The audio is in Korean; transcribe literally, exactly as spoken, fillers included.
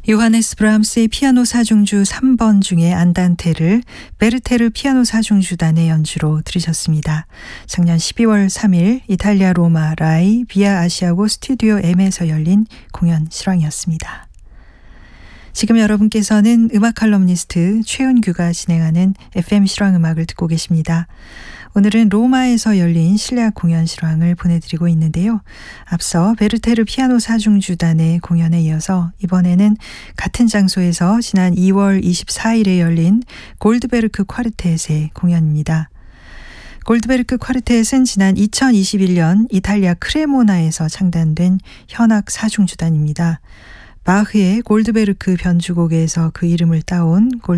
요하네스 브람스의 피아노 사중주 삼 번 중에 안단테를 베르테르 피아노 사중주단의 연주로 들으셨습니다. 작년 십이월 삼일 이탈리아 로마 라이 비아 아시아고 스튜디오 M에서 열린 공연 실황이었습니다. 지금 여러분께서는 음악 칼럼니스트 최은규가 진행하는 에프엠 실황음악을 듣고 계십니다. 오늘은 로마에서 열린 실내악 공연 실황을 보내드리고 있는데요. 앞서 베르테르 피아노 사중주단의 공연에 이어서 이번에는 같은 장소에서 지난 이월 이십사일에 열린 골드베르크 콰르텟의 공연입니다. 골드베르크 콰르텟은 지난 이천이십일년 이탈리아 크레모나에서 창단된 현악 사중주단입니다. 바흐의 골드베르크 변주곡에서 그 이름을 따온 골